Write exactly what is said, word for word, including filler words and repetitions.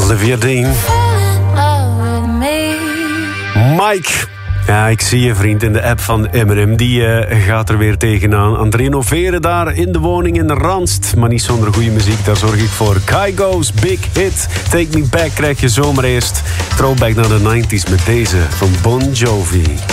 Olivia Dean. Mike. Ja, ik zie je vriend in de app van Eminem. Die uh, gaat er weer tegenaan. Aan het renoveren daar in de woning in Randst. Maar niet zonder goede muziek, daar zorg ik voor. Kygo's Big Hit. Take Me Back krijg je zomaar eerst. Throwback naar de nineties met deze van Bon Jovi.